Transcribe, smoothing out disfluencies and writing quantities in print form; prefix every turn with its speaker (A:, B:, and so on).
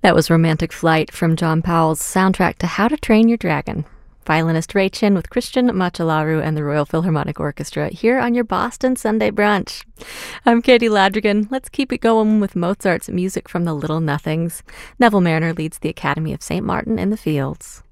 A: That was Romantic Flight from John Powell's soundtrack to How to Train Your Dragon. Violinist Ray Chin with Christian Machalaru and the Royal Philharmonic Orchestra here on your Boston Sunday Brunch. I'm Katie Ladrigan. Let's keep it going with Mozart's music from the Little Nothings. Neville Mariner leads the Academy of St. Martin in the Fields.